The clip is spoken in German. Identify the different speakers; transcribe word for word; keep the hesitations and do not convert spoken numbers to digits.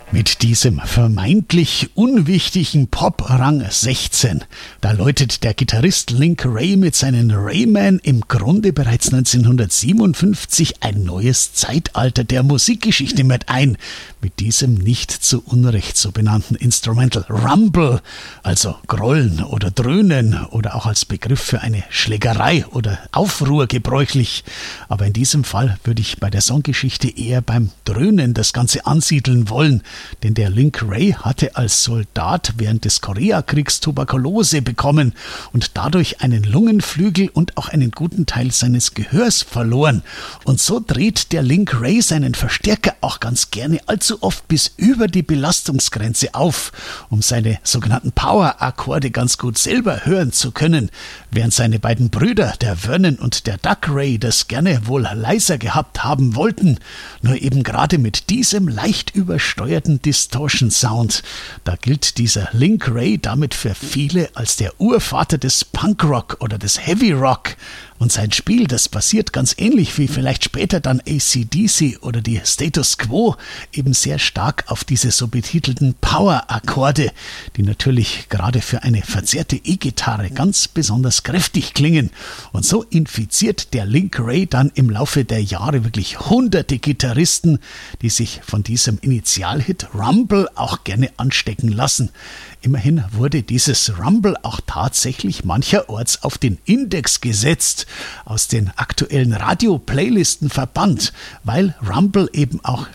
Speaker 1: Mit diesem vermeintlich unwichtigen Pop-Rang sechzehn, da läutet der Gitarrist Link Wray mit seinen Rayman im Grunde bereits neunzehnhundertsiebenundfünfzig ein neues Zeitalter der Musikgeschichte mit ein, mit diesem nicht zu Unrecht so benannten Instrumental Rumble, also Grollen oder Dröhnen oder auch als Begriff für eine Schlägerei oder Aufruhr gebräuchlich. Aber in diesem Fall würde ich bei der Songgeschichte eher beim Dröhnen das Ganze ansiedeln wollen, denn der Link Wray hatte als Soldat während des Koreakriegs Tuberkulose bekommen und dadurch einen Lungenflügel und auch einen guten Teil seines Gehörs verloren. Und so dreht der Link Wray seinen Verstärker auch ganz gerne allzu oft bis über die Belastungsgrenze auf, um seine sogenannten Power-Akkorde ganz gut selber hören zu können, während seine beiden Brüder, der Vernon und der Doug Wray, das gerne wohl leiser gehabt haben wollten, nur eben gerade mit diesem leicht übersteuerten Distortion Sound. Da gilt dieser Link Wray damit für viele als der Urvater des Punkrock oder des Heavy Rock. Und sein Spiel, das basiert ganz ähnlich wie vielleicht später dann A C D C oder die Status Quo eben sehr stark auf diese so betitelten Power-Akkorde, die natürlich gerade für eine verzerrte E-Gitarre ganz besonders kräftig klingen. Und so infiziert der Link Wray dann im Laufe der Jahre wirklich hunderte Gitarristen, die sich von diesem Initialhit Rumble auch gerne anstecken lassen. Immerhin wurde dieses Rumble auch tatsächlich mancherorts auf den Index gesetzt, aus den aktuellen Radio-Playlisten verbannt, weil Rumble eben auch